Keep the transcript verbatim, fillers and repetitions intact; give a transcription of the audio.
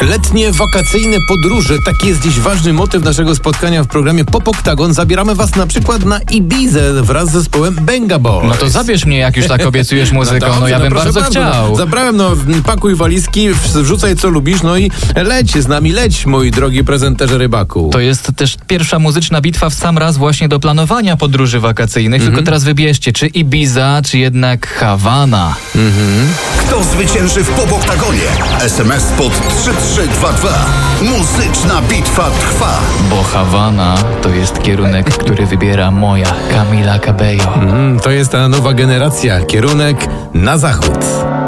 Letnie, wakacyjne podróże. Taki jest dziś ważny motyw naszego spotkania w programie Pop Oktagon. Zabieramy was na przykład na Ibizę wraz z zespołem Benga Boys. No to zabierz mnie, jak już tak obiecujesz muzyką. No, no ja bym no, bardzo, bardzo chciał. No, zabrałem, no pakuj walizki, wrzucaj co lubisz, no i leć z nami, leć, mój drogi prezenterze rybaku. To jest też pierwsza muzyczna bitwa w sam raz właśnie do planowania podróży wakacyjnych. Mhm. Tylko teraz wybierzcie, czy Ibiza, czy jednak Hawana. Mhm. Kto zwycięży w Pop Oktagonie? S M S pod trzy trzy dwa dwa. Muzyczna bitwa trwa. Bo Hawana to jest kierunek, który wybiera moja Camila Cabello. Mhm, to jest ta nowa generacja, kierunek na zachód.